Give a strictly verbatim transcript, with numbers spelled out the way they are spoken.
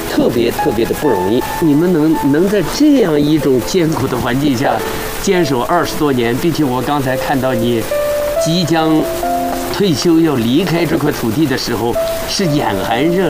特别特别的不容易。你们能能在这样一种艰苦的环境下坚守二十多年，并且我刚才看到你即将退休要离开这块土地的时候，是眼含热